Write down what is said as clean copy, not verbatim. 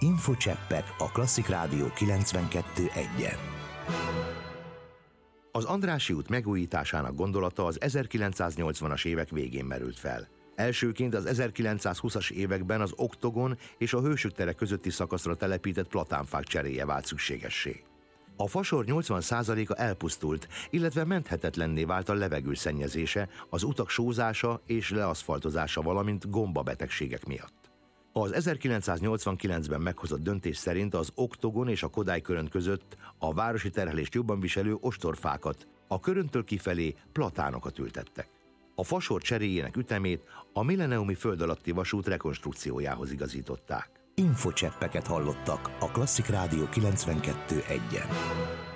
Infocseppek a Klasszik Rádió 92.1-en. Az Andrássy út megújításának gondolata az 1980-as évek végén merült fel. Elsőként az 1920-as években az Oktogon és a Hősök tere közötti szakaszra telepített platánfák cseréje vált szükségessé. A fasor 80%-a elpusztult, illetve menthetetlenné vált a levegő szennyezése, az utak sózása és leaszfaltozása, valamint gombabetegségek miatt. Az 1989-ben meghozott döntés szerint az Oktogon és a Kodály Körönt között a városi terhelést jobban viselő ostorfákat, a köröntől kifelé platánokat ültettek. A fasor cseréjének ütemét a milleniumi föld alatti vasút rekonstrukciójához igazították. Infocseppeket hallottak a Klasszik Rádió 92.1-en.